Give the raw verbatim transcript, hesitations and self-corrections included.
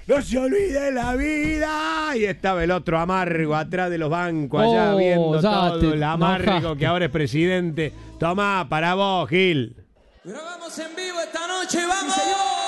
no se olvide la vida. Y estaba el otro amargo atrás de los bancos, allá Oh, viendo ya todo. te El amargo enojaste. que ahora es presidente. Tomá, para vos, Gil. Grabamos en vivo esta noche, ¡vamos!